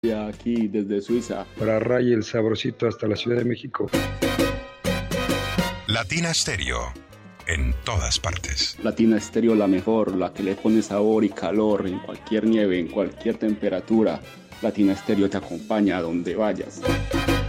Aquí desde Suiza. Para Ray el Saborcito hasta la Ciudad de México. Latina Stereo, en todas partes. Latina Stereo, la mejor, la que le pone sabor y calor en cualquier nieve, en cualquier temperatura. Latina Stereo te acompaña a donde vayas.